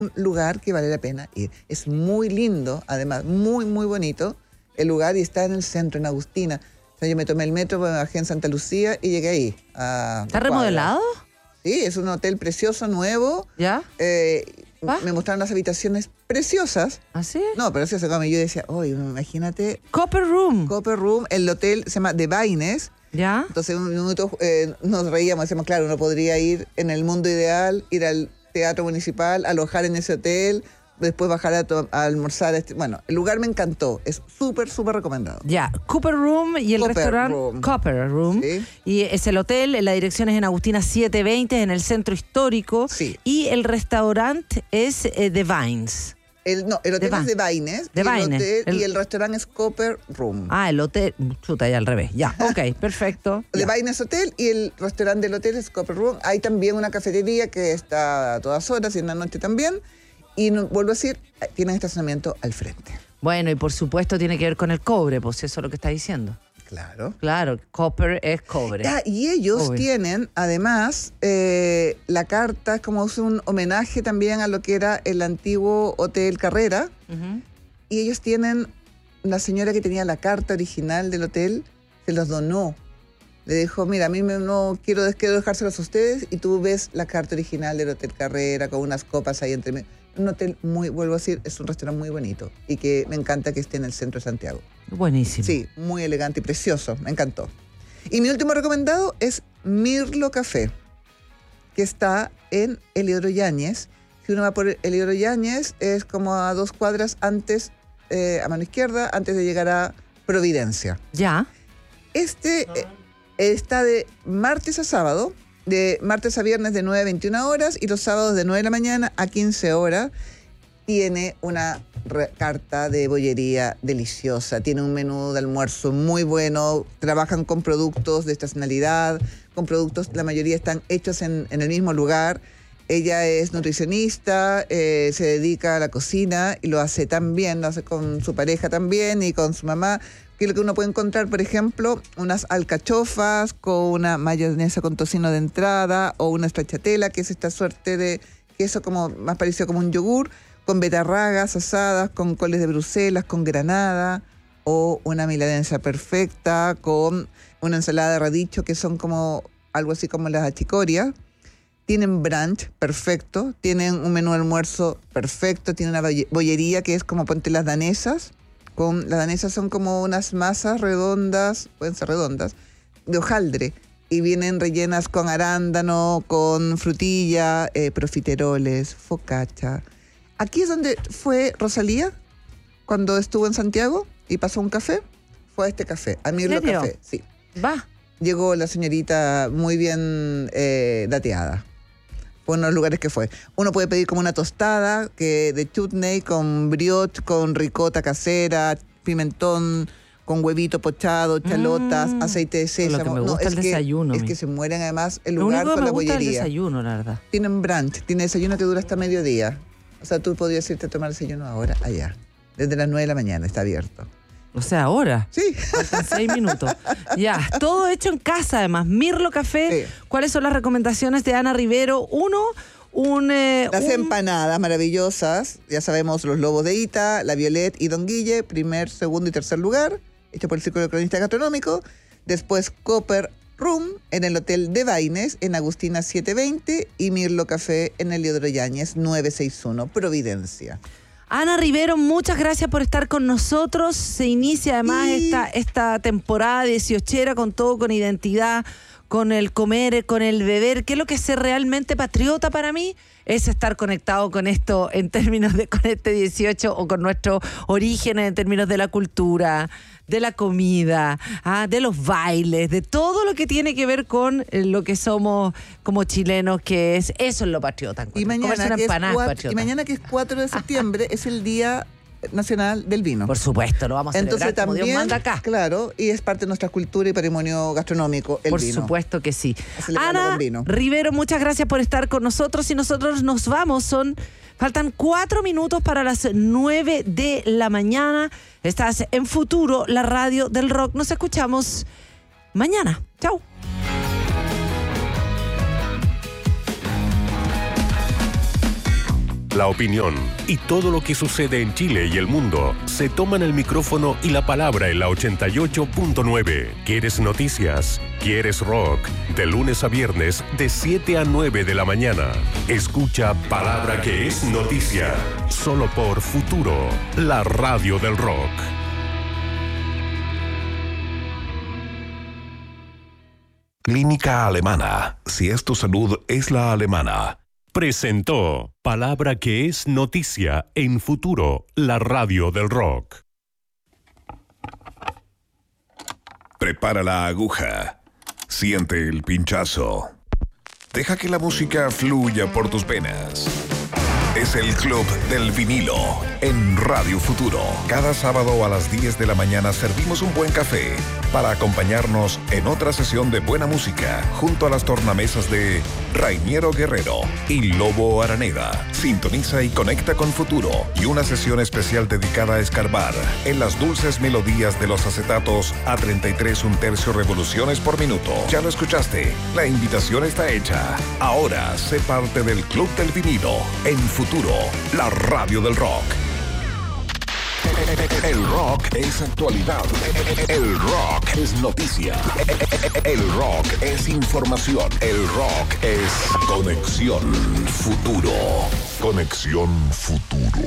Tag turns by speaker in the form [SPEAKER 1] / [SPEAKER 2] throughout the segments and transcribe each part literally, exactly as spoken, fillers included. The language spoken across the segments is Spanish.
[SPEAKER 1] un lugar que vale la pena ir. Es muy lindo, además, muy, muy bonito el lugar y está en el centro, en Agustina. O sea, yo me tomé el metro, me bajé en Santa Lucía y llegué ahí. A
[SPEAKER 2] ¿Está remodelado?
[SPEAKER 1] Sí, es un hotel precioso, nuevo.
[SPEAKER 2] ¿Ya?
[SPEAKER 1] Eh,
[SPEAKER 2] ¿Ah?
[SPEAKER 1] Me mostraron las habitaciones preciosas.
[SPEAKER 2] ¿Ah, sí?
[SPEAKER 1] No, pero preciosas. Como yo decía, oye, imagínate.
[SPEAKER 2] Copper Room.
[SPEAKER 1] Copper Room, el hotel se llama The Vines.
[SPEAKER 2] ¿Ya?
[SPEAKER 1] Entonces, un minuto eh, nos reíamos, decíamos, claro, uno podría ir en el mundo ideal, ir al teatro municipal, alojar en ese hotel, después bajar a, to- a almorzar. Este, bueno, el lugar me encantó, es súper, súper recomendado.
[SPEAKER 2] Ya, Copper Room y el
[SPEAKER 1] Copper
[SPEAKER 2] restaurante
[SPEAKER 1] Room.
[SPEAKER 2] Copper Room.
[SPEAKER 1] Sí.
[SPEAKER 2] Y es el hotel, la dirección es en Agustina setecientos veinte, en el centro histórico.
[SPEAKER 1] Sí.
[SPEAKER 2] Y el restaurante es eh, The Vines.
[SPEAKER 1] El, no, el hotel
[SPEAKER 2] The
[SPEAKER 1] es The Vines,
[SPEAKER 2] The
[SPEAKER 1] y, el
[SPEAKER 2] Vines.
[SPEAKER 1] hotel-
[SPEAKER 2] El-
[SPEAKER 1] y el restaurante es Copper Room.
[SPEAKER 2] Ah, el hotel. Chuta, ya al revés. Ya, ok, perfecto.
[SPEAKER 1] The
[SPEAKER 2] Ya.
[SPEAKER 1] Vines Hotel y el restaurante del hotel es Copper Room. Hay también una cafetería que está a todas horas y en la noche también. Y no, vuelvo a decir, tienen estacionamiento al frente.
[SPEAKER 2] Bueno, y por supuesto tiene que ver con el cobre, pues eso es lo que está diciendo.
[SPEAKER 1] Claro.
[SPEAKER 2] Claro, copper es cobre.
[SPEAKER 1] Ah, y ellos
[SPEAKER 2] Obvio.
[SPEAKER 1] tienen, además, eh, la carta, es como un homenaje también a lo que era el antiguo Hotel Carrera.
[SPEAKER 2] Ujú.
[SPEAKER 1] Y ellos tienen, la señora que tenía la carta original del hotel, se los donó. Le dijo, mira, a mí me, no quiero, quiero dejárselos a ustedes, y tú ves la carta original del Hotel Carrera con unas copas ahí entre medio. Un hotel muy, vuelvo a decir, es un restaurante muy bonito y que me encanta que esté en el centro de Santiago.
[SPEAKER 2] Buenísimo.
[SPEAKER 1] Sí, muy elegante y precioso, me encantó. Y mi último recomendado es Mirlo Café, que está en Eliodoro Yáñez. Si uno va por Eliodoro Yáñez, es como a dos cuadras antes, eh, a mano izquierda, antes de llegar a Providencia.
[SPEAKER 2] Ya.
[SPEAKER 1] Este eh, está de martes a sábado, de martes a viernes de nueve a veintiuna horas y los sábados de nueve de la mañana a quince horas. Tiene una re- carta de bollería deliciosa, tiene un menú de almuerzo muy bueno, trabajan con productos de estacionalidad, con productos, la mayoría están hechos en, en el mismo lugar. Ella es nutricionista, eh, se dedica a la cocina y lo hace tan bien, lo hace con su pareja también y con su mamá, que es lo que uno puede encontrar, por ejemplo, unas alcachofas con una mayonesa con tocino de entrada o una stracciatella, que es esta suerte de queso como más parecido como un yogur, con betarragas asadas, con coles de Bruselas, con granada, o una milanesa perfecta con una ensalada de radicho, que son como algo así como las achicorias. Tienen brunch perfecto, tienen un menú de almuerzo perfecto, tienen una bolle- bollería que es como ponte las danesas. Con, las danesas son como unas masas redondas, pueden ser redondas, de hojaldre. Y vienen rellenas con arándano, con frutilla, eh, profiteroles, focaccia. Aquí es donde fue Rosalía cuando estuvo en Santiago y pasó un café. Fue a este café, a Mirlo
[SPEAKER 2] serio?
[SPEAKER 1] Café. Sí.
[SPEAKER 2] Va.
[SPEAKER 1] Llegó la señorita muy bien eh, dateada. Fue uno de los lugares que fue. Uno puede pedir como una tostada que de chutney con brioche, con ricota casera, pimentón, con huevito pochado, chalotas,
[SPEAKER 2] Mm,
[SPEAKER 1] aceite de
[SPEAKER 2] lo que
[SPEAKER 1] sésamo.
[SPEAKER 2] me gusta
[SPEAKER 1] es
[SPEAKER 2] el
[SPEAKER 1] que,
[SPEAKER 2] desayuno,
[SPEAKER 1] Es
[SPEAKER 2] mi.
[SPEAKER 1] que se mueren además el
[SPEAKER 2] Lo
[SPEAKER 1] lugar
[SPEAKER 2] único que
[SPEAKER 1] con
[SPEAKER 2] me
[SPEAKER 1] la
[SPEAKER 2] gusta es el
[SPEAKER 1] bollería.
[SPEAKER 2] desayuno, la verdad.
[SPEAKER 1] Tienen brunch, tiene desayuno que dura hasta mediodía. O sea, tú podrías irte a tomar desayuno ahora, allá. Desde las nueve de la mañana está abierto.
[SPEAKER 2] O sea, ahora.
[SPEAKER 1] Sí.
[SPEAKER 2] Faltan seis minutos. Ya, todo hecho en casa, además. Mirlo Café.
[SPEAKER 1] Sí.
[SPEAKER 2] ¿Cuáles son las recomendaciones de Ana Rivero? Uno, un... eh,
[SPEAKER 1] Las
[SPEAKER 2] un-
[SPEAKER 1] empanadas maravillosas, ya sabemos, los Lobos de Ita, la Violet y Don Guille, primer, segundo y tercer lugar, hecho por el Círculo Cronista Gastronómico. Después Copper Room en el Hotel de Vines en Agustina setecientos veinte y Mirlo Café en el Eliodoro Yáñez novecientos sesenta y uno, Providencia.
[SPEAKER 2] Ana Rivero, muchas gracias por estar con nosotros. Se inicia además
[SPEAKER 1] Y-
[SPEAKER 2] esta, esta temporada dieciochera con todo, con identidad, con el comer, con el beber. ¿Qué es lo que es ser realmente patriota para mí? Es estar conectado con esto en términos de con este dieciocho o con nuestros orígenes en términos de la cultura, de la comida, ah, de los bailes, de todo lo que tiene que ver con eh, lo que somos como chilenos, que es eso es lo patriota.
[SPEAKER 1] Y
[SPEAKER 2] encuentro.
[SPEAKER 1] mañana,
[SPEAKER 2] Comerse una
[SPEAKER 1] que es
[SPEAKER 2] empanada es
[SPEAKER 1] cuatro,
[SPEAKER 2] patriota.
[SPEAKER 1] y mañana que es cuatro de septiembre es el Día Nacional del Vino.
[SPEAKER 2] Por supuesto, lo vamos a celebrar
[SPEAKER 1] Entonces
[SPEAKER 2] como
[SPEAKER 1] también,
[SPEAKER 2] Dios manda acá.
[SPEAKER 1] claro, y es parte de nuestra cultura y patrimonio gastronómico, el
[SPEAKER 2] Por
[SPEAKER 1] vino.
[SPEAKER 2] supuesto que sí.
[SPEAKER 1] A celebrarlo
[SPEAKER 2] Ana
[SPEAKER 1] con vino.
[SPEAKER 2] Rivero, muchas gracias por estar con nosotros y nosotros nos vamos. Son faltan cuatro minutos para las nueve de la mañana. Estás en Futuro, la radio del rock. Nos escuchamos mañana. Chau.
[SPEAKER 3] la opinión y todo lo que sucede en Chile y el mundo se toman el micrófono y la palabra en la ochenta y ocho punto nueve. ¿Quieres noticias? ¿Quieres rock? De lunes a viernes de siete a nueve de la mañana. Escucha Palabra que es noticia. Solo por Futuro, la radio del rock.
[SPEAKER 4] Clínica Alemana. Si es tu salud, es la alemana.
[SPEAKER 3] Presentó Palabra que es noticia en Futuro, la radio del rock.
[SPEAKER 4] Prepara la aguja. Siente el pinchazo. Deja que la música fluya por tus venas. Es el Club del Vinilo en Radio Futuro. Cada sábado a las diez de la mañana servimos un buen café para acompañarnos en otra sesión de buena música junto a las tornamesas de Rainiero Guerrero y Lobo Araneda. Sintoniza y conecta con Futuro y una sesión especial dedicada a escarbar en las dulces melodías de los acetatos a treinta y tres un tercio revoluciones por minuto. Ya lo escuchaste, la invitación está hecha. Ahora sé parte del Club del Vinilo en Futuro, la radio del rock. El rock es actualidad. El rock es noticia. El rock es información. El rock es Conexión Futuro. Conexión Futuro.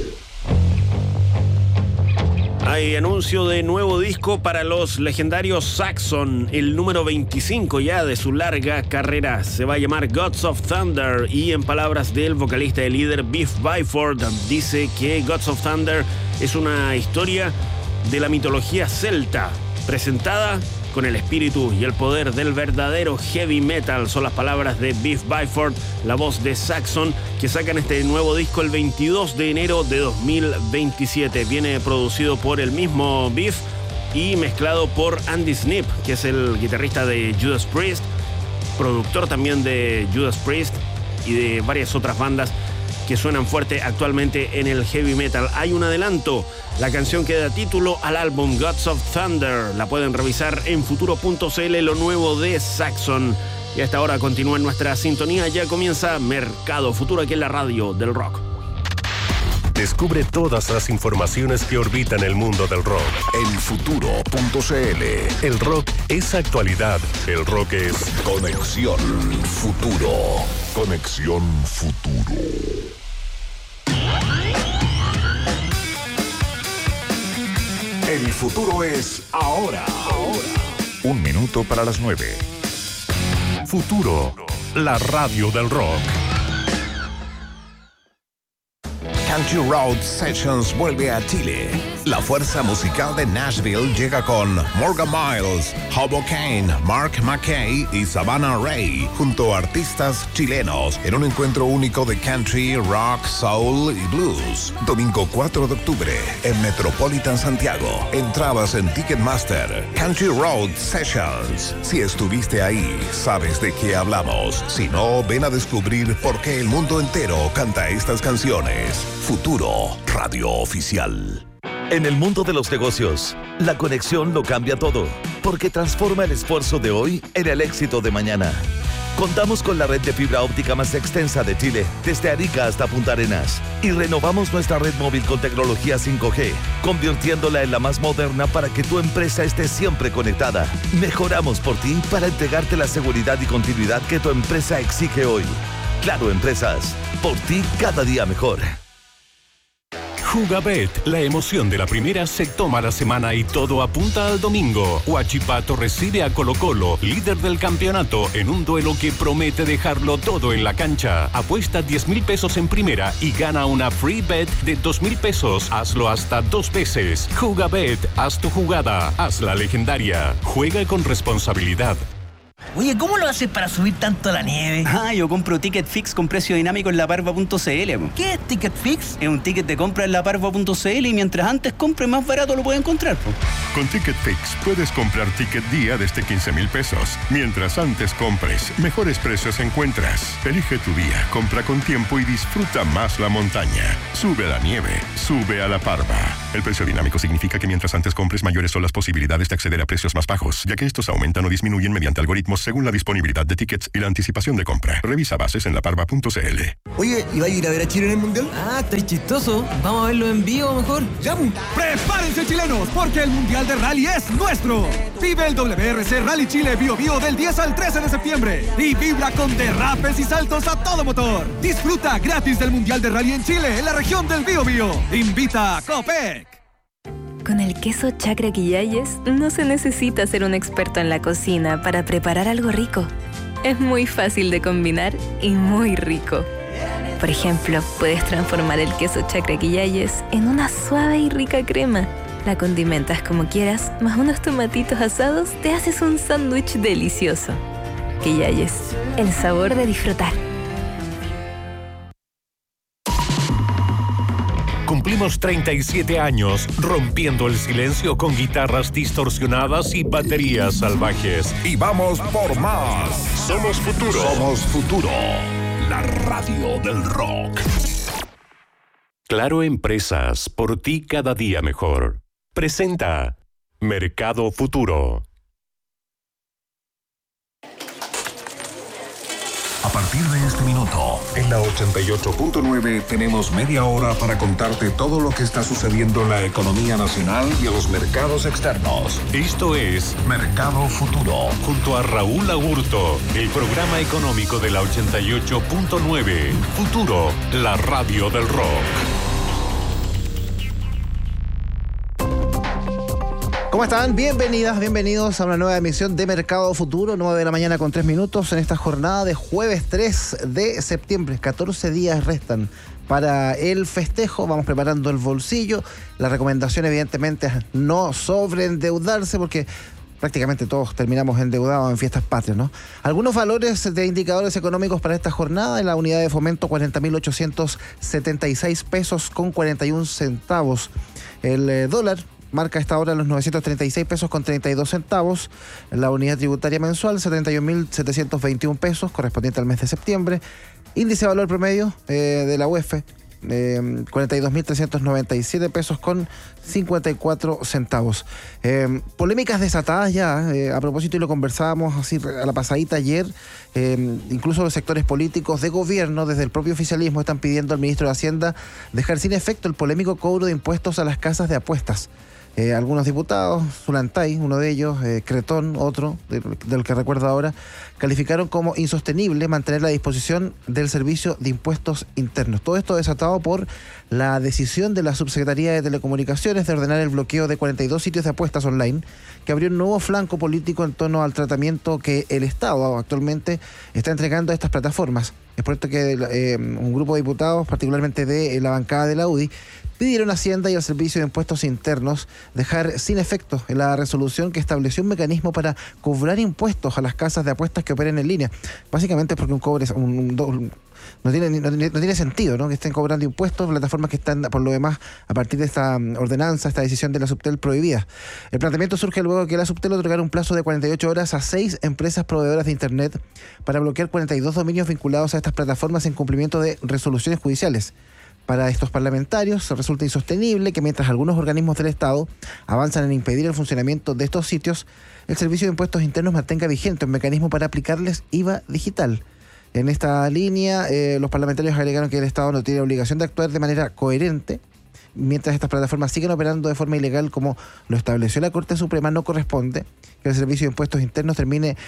[SPEAKER 5] Hay anuncio de nuevo disco para los legendarios Saxon, el número veinticinco ya de su larga carrera. Se va a llamar Gods of Thunder y en palabras del vocalista y líder Biff Byford dice que Gods of Thunder es una historia de la mitología celta presentada con el espíritu y el poder del verdadero heavy metal. Son las palabras de Biff Byford, la voz de Saxon, que sacan este nuevo disco el veintidós de enero de dos mil veintisiete. Viene producido por el mismo Biff y mezclado por Andy Sneap, que es el guitarrista de Judas Priest, productor también de Judas Priest y de varias otras bandas que suenan fuerte actualmente en el heavy metal. Hay un adelanto, la canción que da título al álbum Gods of Thunder. La pueden revisar en futuro punto c l, lo nuevo de Saxon. Y a esta hora continúa en nuestra sintonía, ya comienza Mercado Futuro aquí en la radio del rock.
[SPEAKER 3] Descubre todas las informaciones que orbitan el mundo del rock
[SPEAKER 4] en futuro punto c l.
[SPEAKER 3] El rock es actualidad. El rock es
[SPEAKER 4] Conexión Futuro. Conexión Futuro. El futuro es ahora. Ahora. Un minuto para las nueve.
[SPEAKER 3] Futuro, la radio del rock.
[SPEAKER 4] Country Road Sessions vuelve a Chile. La fuerza musical de Nashville llega con Morgan Miles, Hobo Kane, Mark McKay y Savannah Ray, junto a artistas chilenos, en un encuentro único de country, rock, soul y blues. Domingo cuatro de octubre, en Metropolitan Santiago. Entradas en Ticketmaster. Country Road Sessions. Si estuviste ahí, sabes de qué hablamos. Si no, ven a descubrir por qué el mundo entero canta estas canciones. Futuro, radio oficial.
[SPEAKER 6] En el mundo de los negocios, la conexión lo cambia todo, porque transforma el esfuerzo de hoy en el éxito de mañana. Contamos con la red de fibra óptica más extensa de Chile, desde Arica hasta Punta Arenas, y renovamos nuestra red móvil con tecnología cinco G, convirtiéndola en la más moderna para que tu empresa esté siempre conectada. Mejoramos por ti para entregarte la seguridad y continuidad que tu empresa exige hoy. Claro Empresas, por ti cada día mejor.
[SPEAKER 3] Jugabet, la emoción de la primera se toma la semana y todo apunta al domingo. Huachipato recibe a Colo Colo, líder del campeonato, en un duelo que promete dejarlo todo en la cancha. Apuesta diez mil pesos en primera y gana una free bet de dos mil pesos. Hazlo hasta dos veces. Jugabet, haz tu jugada, haz la legendaria. Juega con responsabilidad.
[SPEAKER 7] Oye, ¿cómo lo haces para subir tanto la nieve?
[SPEAKER 8] Ah, yo compro Ticket Fix con precio dinámico en la parva punto c l.
[SPEAKER 7] ¿Qué es Ticket Fix?
[SPEAKER 8] Es un ticket de compra en la parva punto c l y mientras antes compre, más barato lo puede encontrar. Po.
[SPEAKER 9] Con Ticket Fix puedes comprar ticket día desde quince mil pesos. Mientras antes compres, mejores precios encuentras. Elige tu día, compra con tiempo y disfruta más la montaña. Sube a la nieve, sube a la parva. El precio dinámico significa que mientras antes compres, mayores son las posibilidades de acceder a precios más bajos, ya que estos aumentan o disminuyen mediante algoritmos según la disponibilidad de tickets y la anticipación de compra. Revisa bases en la parva punto c l.
[SPEAKER 10] Oye, ¿y va a ir a ver a Chile en el Mundial?
[SPEAKER 11] Ah, está chistoso. Vamos a verlo en vivo mejor.
[SPEAKER 10] ¡Ya!
[SPEAKER 12] ¡Prepárense, chilenos! Porque el Mundial de Rally es nuestro. Vive el W R C Rally Chile Bio Bio del diez al trece de septiembre y vibra con derrapes y saltos a todo motor. Disfruta gratis del Mundial de Rally en Chile, en la región del Bio Bio. Invita a Copec.
[SPEAKER 13] Con el queso Chacra Quillayes no se necesita ser un experto en la cocina para preparar algo rico. Es muy fácil de combinar y muy rico. Por ejemplo, puedes transformar el queso Chacra Quillayes en una suave y rica crema. La condimentas como quieras, más unos tomatitos asados, te haces un sándwich delicioso. Quillayes, el sabor de disfrutar.
[SPEAKER 3] Cumplimos treinta y siete años rompiendo el silencio con guitarras distorsionadas y baterías salvajes.
[SPEAKER 4] Y vamos por más.
[SPEAKER 3] Somos Futuro.
[SPEAKER 4] Somos Futuro, la radio del rock.
[SPEAKER 3] Claro Empresas, por ti cada día mejor. Presenta Mercado Futuro.
[SPEAKER 4] A partir de este minuto, en la ochenta y ocho punto nueve tenemos media hora para contarte todo lo que está sucediendo en la economía nacional y en los mercados externos.
[SPEAKER 3] Esto es
[SPEAKER 4] Mercado Futuro.
[SPEAKER 3] Junto a Raúl Agurto, el programa económico de la ochenta y ocho punto nueve. Futuro, la radio del rock.
[SPEAKER 14] ¿Cómo están? Bienvenidas, bienvenidos a una nueva emisión de Mercado Futuro, nueve de la mañana con tres minutos en esta jornada de jueves tres de septiembre. catorce días restan para el festejo, vamos preparando el bolsillo. La recomendación evidentemente es no sobreendeudarse porque prácticamente todos terminamos endeudados en fiestas patrias, ¿no? Algunos valores de indicadores económicos para esta jornada: en la unidad de fomento cuarenta mil ochocientos setenta y seis pesos con cuarenta y un centavos. El eh, dólar marca a esta hora los novecientos treinta y seis pesos con treinta y dos centavos. La unidad tributaria mensual, setenta y un mil setecientos veintiún pesos, correspondiente al mes de septiembre. Índice de valor promedio eh, de la U E F, eh, cuarenta y dos mil trescientos noventa y siete pesos con cincuenta y cuatro centavos. Eh, polémicas desatadas ya, eh, a propósito, y lo conversábamos así a la pasadita ayer, eh, incluso los sectores políticos de gobierno, desde el propio oficialismo, están pidiendo al ministro de Hacienda dejar sin efecto el polémico cobro de impuestos a las casas de apuestas. Eh, algunos diputados, Zulantay, uno de ellos, eh, Cretón, otro, de, del que recuerdo ahora, calificaron como insostenible mantener la disposición del Servicio de Impuestos Internos. Todo esto desatado por la decisión de la Subsecretaría de Telecomunicaciones de ordenar el bloqueo de cuarenta y dos sitios de apuestas online, que abrió un nuevo flanco político en torno al tratamiento que el Estado actualmente está entregando a estas plataformas. Es por esto que eh, un grupo de diputados, particularmente de la bancada de la U D I, pidieron a Hacienda y al Servicio de Impuestos Internos dejar sin efecto la resolución que estableció un mecanismo para cobrar impuestos a las casas de apuestas que operen en línea. Básicamente porque un cobre un, un, un, no, tiene, no, no tiene sentido, ¿no?, que estén cobrando impuestos plataformas que están, por lo demás, a partir de esta ordenanza, esta decisión de la Subtel prohibida. El planteamiento surge luego de que la Subtel otorgara un plazo de cuarenta y ocho horas a seis empresas proveedoras de Internet para bloquear cuarenta y dos dominios vinculados a estas plataformas en cumplimiento de resoluciones judiciales. Para estos parlamentarios resulta insostenible que mientras algunos organismos del Estado avanzan en impedir el funcionamiento de estos sitios, el Servicio de Impuestos Internos mantenga vigente un mecanismo para aplicarles I V A digital. En esta línea, eh, los parlamentarios agregaron que el Estado no tiene obligación de actuar de manera coherente. Mientras estas plataformas siguen operando de forma ilegal como lo estableció la Corte Suprema, no corresponde que el Servicio de Impuestos Internos termine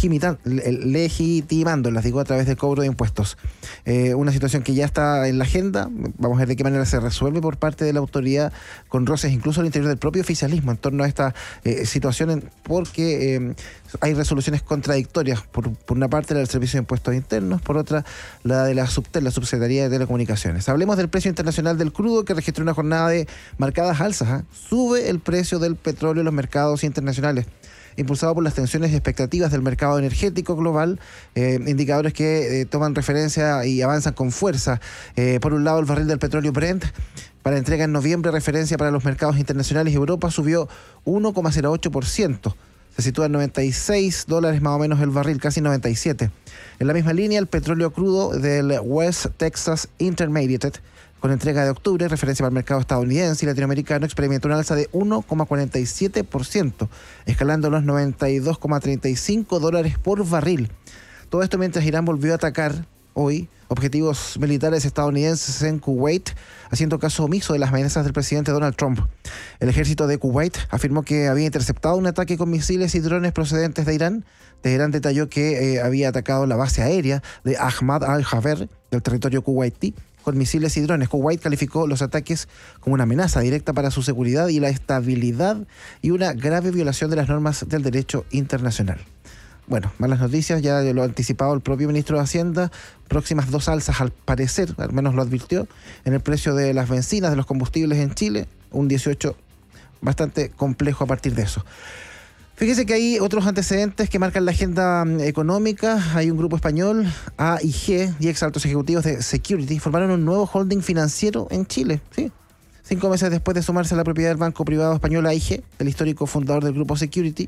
[SPEAKER 14] legitimándolas, digo, a través del cobro de impuestos. Eh, una situación que ya está en la agenda. Vamos a ver de qué manera se resuelve por parte de la autoridad, con roces incluso al interior del propio oficialismo en torno a esta eh, situación, porque eh, hay resoluciones contradictorias. Por, por una parte la del Servicio de Impuestos Internos, por otra la de la Subtel, la Subsecretaría de Telecomunicaciones. Hablemos del precio internacional del crudo, que registró una jornada de marcadas alzas. ¿eh? Sube el precio del petróleo en los mercados internacionales, impulsado por las tensiones y expectativas del mercado energético global, eh, indicadores que eh, toman referencia y avanzan con fuerza. Eh, por un lado, el barril del petróleo Brent, para entrega en noviembre, referencia para los mercados internacionales y Europa, subió uno coma cero ocho por ciento. Se sitúa en noventa y seis dólares más o menos el barril, casi noventa y siete. En la misma línea, el petróleo crudo del West Texas Intermediate con entrega de octubre, referencia para el mercado estadounidense y latinoamericano, experimentó una alza de uno coma cuarenta y siete por ciento, escalando los noventa y dos coma treinta y cinco dólares por barril. Todo esto mientras Irán volvió a atacar hoy objetivos militares estadounidenses en Kuwait, haciendo caso omiso de las amenazas del presidente Donald Trump. El ejército de Kuwait afirmó que había interceptado un ataque con misiles y drones procedentes de Irán. Teherán detalló que eh, había atacado la base aérea de Ahmad al-Jaber del territorio kuwaití con misiles y drones. Kuwait calificó los ataques como una amenaza directa para su seguridad y la estabilidad y una grave violación de las normas del derecho internacional. Bueno, malas noticias, ya lo ha anticipado el propio ministro de Hacienda, próximas dos alzas al parecer, al menos lo advirtió, en el precio de las bencinas, de los combustibles en Chile, un dieciocho bastante complejo a partir de eso. Fíjese que hay otros antecedentes que marcan la agenda económica. Hay un grupo español, A I G, y ex altos ejecutivos de Security, formaron un nuevo holding financiero en Chile, ¿sí? Cinco meses después de sumarse a la propiedad del banco privado español A I G, el histórico fundador del grupo Security,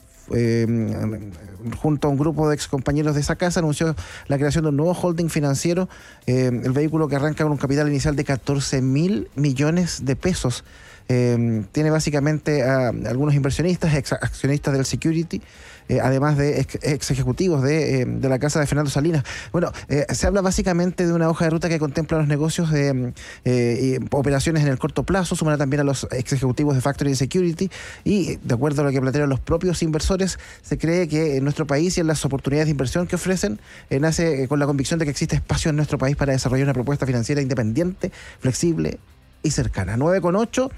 [SPEAKER 14] Eh, junto a un grupo de ex compañeros de esa casa, anunció la creación de un nuevo holding financiero, eh, el vehículo que arranca con un capital inicial de catorce mil millones de pesos. Eh, tiene básicamente a algunos inversionistas, ex accionistas del Security, eh, además de ex, ex ejecutivos de, eh, de la casa de Fernando Salinas. Bueno, eh, se habla básicamente de una hoja de ruta que contempla los negocios de eh, operaciones en el corto plazo, sumará también a los ex ejecutivos de Factory Security, y de acuerdo a lo que plantearon los propios inversores, se cree que en nuestro país y en las oportunidades de inversión que ofrecen, eh, nace eh, con la convicción de que existe espacio en nuestro país para desarrollar una propuesta financiera independiente, flexible y cercana. nueve con ocho.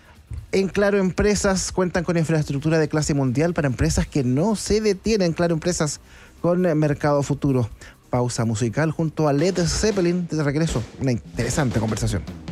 [SPEAKER 14] En Claro Empresas cuentan con infraestructura de clase mundial para empresas que no se detienen. Claro Empresas con Mercado Futuro. Pausa musical junto a Led Zeppelin. De regreso, una interesante conversación.